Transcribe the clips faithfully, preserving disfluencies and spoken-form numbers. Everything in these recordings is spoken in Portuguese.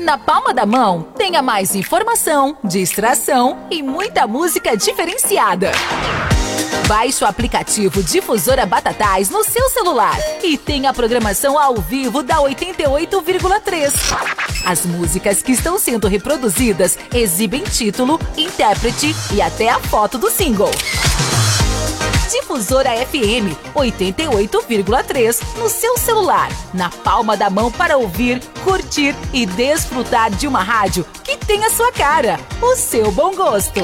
Na palma da mão, tenha mais informação, distração e muita música diferenciada. Baixe o aplicativo Difusora Batatais no seu celular e tenha a programação ao vivo da oitenta e oito vírgula três. As músicas que estão sendo reproduzidas exibem título, intérprete e até a foto do single. Difusora F M oitenta e oito vírgula três no seu celular, na palma da mão para ouvir, curtir e desfrutar de uma rádio que tem a sua cara, o seu bom gosto.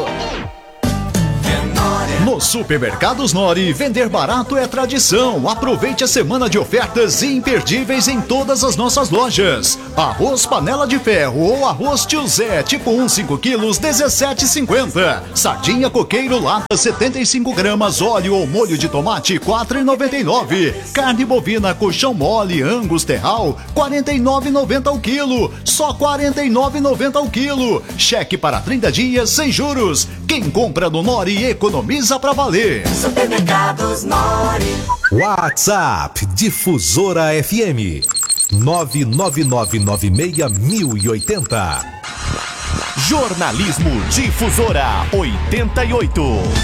Nos supermercados Nori, vender barato é tradição. Aproveite a semana de ofertas imperdíveis em todas as nossas lojas. Arroz panela de ferro ou arroz tio Zé, tipo um, cinco quilos, dezessete e cinquenta. Sardinha coqueiro lata, setenta e cinco gramas, óleo ou molho de tomate, quatro e noventa e nove. Carne bovina colchão mole, Angus terral, quarenta e nove e noventa o quilo. Só quarenta e nove e noventa o quilo. Cheque para trinta dias sem juros. Quem compra no Nori economiza pra valer. Supermercados Nori. WhatsApp Difusora F M nove nove nove nove seis mil e oitenta. Jornalismo Difusora oitenta e oito.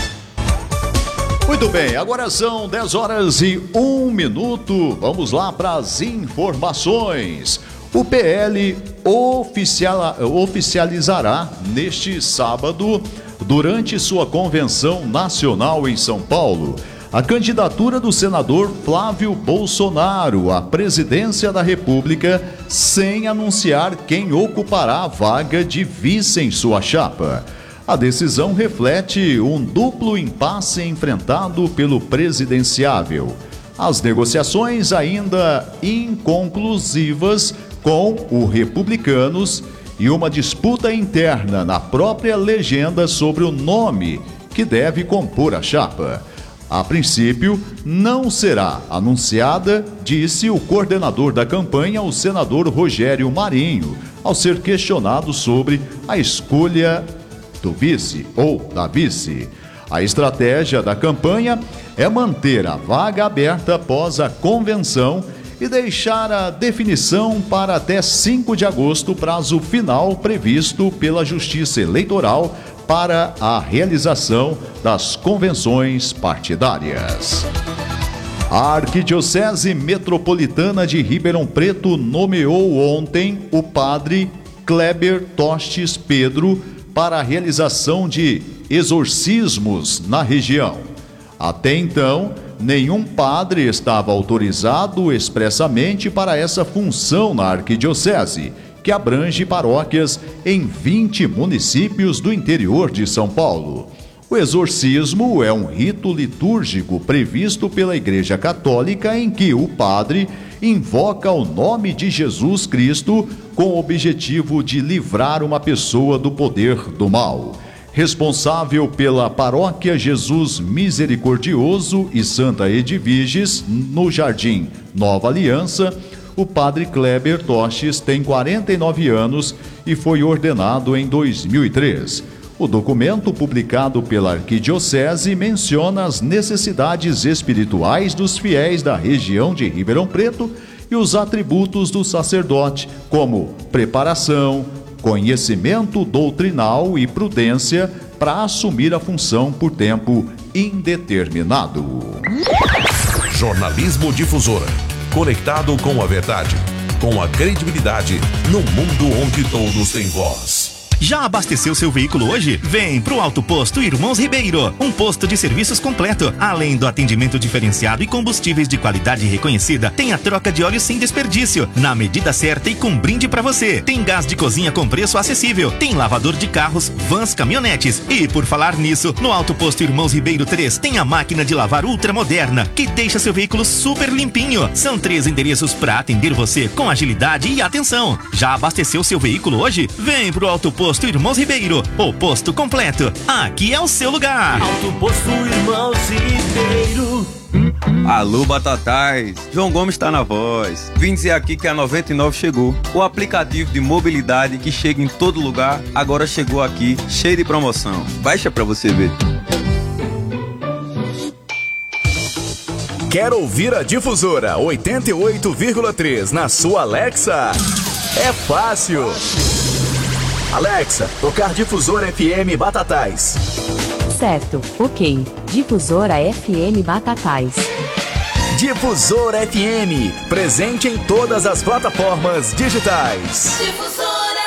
Muito bem, agora são dez horas e um minuto. Vamos lá para as informações. O P L oficial, oficializará neste sábado, durante sua convenção nacional em São Paulo, a candidatura do senador Flávio Bolsonaro à presidência da República, sem anunciar quem ocupará a vaga de vice em sua chapa. A decisão reflete um duplo impasse enfrentado pelo presidenciável. As negociações ainda inconclusivas com os republicanos e uma disputa interna na própria legenda sobre o nome que deve compor a chapa. A princípio, não será anunciada, disse o coordenador da campanha, o senador Rogério Marinho, ao ser questionado sobre a escolha do vice ou da vice. A estratégia da campanha é manter a vaga aberta após a convenção e deixar a definição para até cinco de agosto, prazo final previsto pela Justiça Eleitoral para a realização das convenções partidárias. A Arquidiocese Metropolitana de Ribeirão Preto nomeou ontem o padre Kleber Tostes Pedro para a realização de exorcismos na região. Até então, nenhum padre estava autorizado expressamente para essa função na arquidiocese, que abrange paróquias em vinte municípios do interior de São Paulo. O exorcismo é um rito litúrgico previsto pela Igreja Católica em que o padre invoca o nome de Jesus Cristo com o objetivo de livrar uma pessoa do poder do mal. Responsável pela paróquia Jesus Misericordioso e Santa Edviges, no Jardim Nova Aliança, o padre Kleber Tostes tem quarenta e nove anos e foi ordenado em dois mil e três. O documento publicado pela Arquidiocese menciona as necessidades espirituais dos fiéis da região de Ribeirão Preto e os atributos do sacerdote, como preparação, conhecimento doutrinal e prudência para assumir a função por tempo indeterminado. Jornalismo Difusora, conectado com a verdade, com a credibilidade, no mundo onde todos têm voz. Já abasteceu seu veículo hoje? Vem pro Auto Posto Irmãos Ribeiro, um posto de serviços completo. Além do atendimento diferenciado e combustíveis de qualidade reconhecida, tem a troca de óleo sem desperdício, na medida certa e com brinde pra você. Tem gás de cozinha com preço acessível, tem lavador de carros, vans, caminhonetes. E por falar nisso, no Auto Posto Irmãos Ribeiro três tem a máquina de lavar ultramoderna, que deixa seu veículo super limpinho. São três endereços pra atender você com agilidade e atenção. Já abasteceu seu veículo hoje? Vem pro Auto Posto Irmãos Ribeiro, o posto completo. Aqui é o seu lugar. Auto Posto Irmãos Ribeiro. Alô, Batatais, João Gomes tá na voz. Vim dizer aqui que a noventa e nove chegou. O aplicativo de mobilidade que chega em todo lugar, agora chegou aqui, cheio de promoção. Baixa pra você ver. Quer ouvir a Difusora oitenta e oito vírgula três na sua Alexa? É fácil. Alexa, tocar Difusora F M Batatais. Certo, ok. Difusora F M Batatais. Difusora F M, presente em todas as plataformas digitais. Difusora,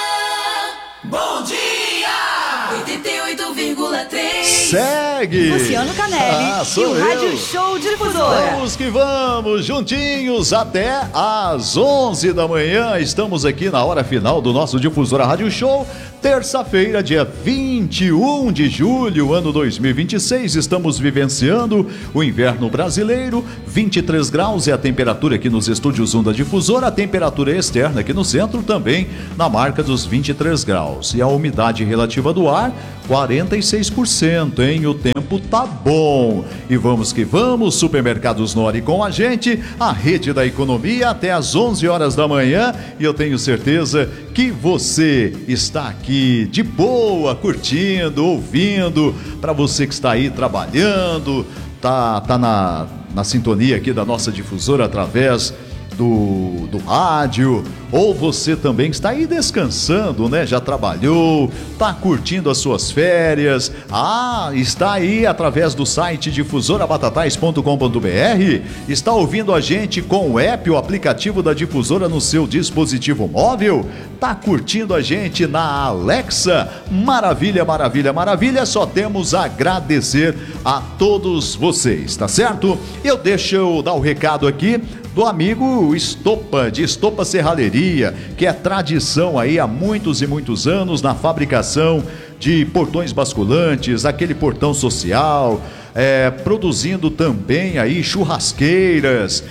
bom dia! oitenta e oito vírgula três. Segue! Luciano Canelli ah, e o eu. Rádio Show Difusora. Vamos que vamos, juntinhos até às onze da manhã. Estamos aqui na hora final do nosso Difusora Rádio Show. Terça-feira, dia vinte e um de julho, ano dois mil e vinte e seis. Estamos vivenciando o inverno brasileiro. vinte e três graus é a temperatura aqui nos estúdios um da Difusora. A temperatura externa aqui no centro também na marca dos vinte e três graus. E a umidade relativa do ar, quarenta e seis por cento, hein? O tempo tá bom. E vamos que vamos, Supermercados Nori com a gente, a rede da economia até às onze horas da manhã. E eu tenho certeza que você está aqui de boa, curtindo, ouvindo. Para você que está aí trabalhando, tá, tá na, na sintonia aqui da nossa difusora através do, do rádio, ou você também está aí descansando, né? Já trabalhou, está curtindo as suas férias, ah, está aí através do site difusora batatais ponto com ponto br, está ouvindo a gente com o app, o aplicativo da Difusora no seu dispositivo móvel, está curtindo a gente na Alexa, maravilha, maravilha, maravilha, só temos a agradecer a todos vocês, tá certo? Eu deixo eu dar o recado aqui do amigo Estopa, de Estopa Serralheria, que é tradição aí há muitos e muitos anos na fabricação de portões basculantes, aquele portão social, é, produzindo também aí churrasqueiras,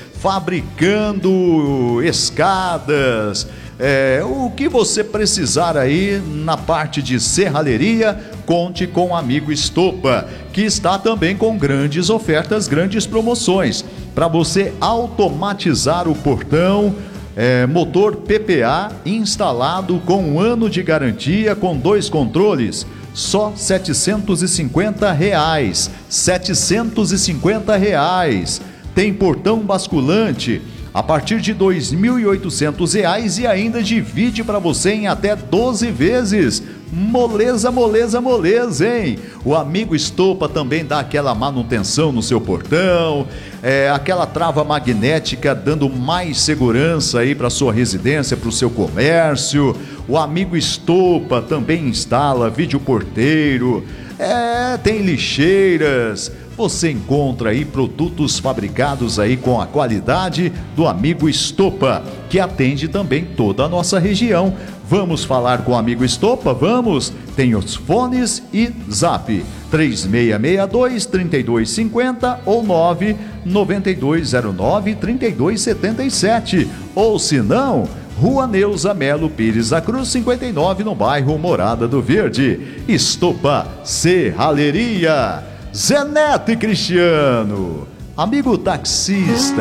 fabricando escadas, é, o que você precisar aí na parte de serralheria, conte com o amigo Estopa, que está também com grandes ofertas, grandes promoções, para você automatizar o portão, é, motor P P A instalado com um ano de garantia, com dois controles, só setecentos e cinquenta reais, setecentos e cinquenta reais. Tem portão basculante a partir de dois mil e oitocentos reais e ainda divide para você em até doze vezes. Moleza, moleza, moleza, hein? O amigo Estopa também dá aquela manutenção no seu portão, é, aquela trava magnética dando mais segurança aí para sua residência, para o seu comércio. O amigo Estopa também instala videoporteiro, é, tem lixeiras. Você encontra aí produtos fabricados aí com a qualidade do amigo Estopa, que atende também toda a nossa região. Vamos falar com o amigo Estopa? Vamos! Tem os fones e zap três seis seis dois, três dois cinco zero ou nove nove dois zero nove, três dois sete sete. Ou se não, Rua Neuza Melo Pires da Cruz, cinquenta e nove, no bairro Morada do Verde. Estopa Serralheria. Zé Neto e Cristiano, amigo taxista,